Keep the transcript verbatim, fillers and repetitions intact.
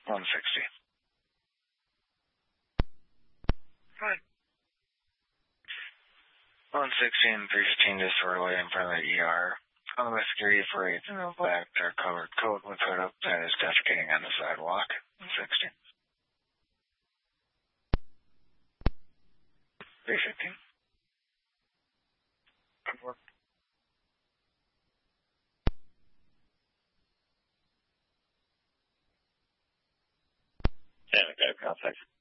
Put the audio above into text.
one sixty. Fine. one sixty and three fifteen disorderly in front of the E R. On the security for eight in the black, their colored coat with hood up and is defecating on the sidewalk. one sixty. three fifteen. Good work. Yeah, okay, contact.